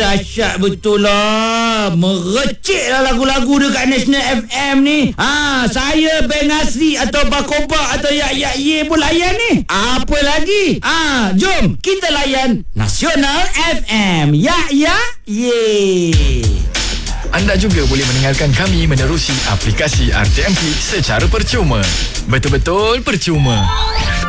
dahsyat betul lah. Merecik lah lagu-lagu dekat National FM ni. Saya Beng Asri atau Bakoba atau Yak Ye pun layan ni. Apa lagi? Jom kita layan Nasional FM. Yak Ye. Anda juga boleh mendengarkan kami menerusi aplikasi RTMP secara percuma. Betul-betul percuma.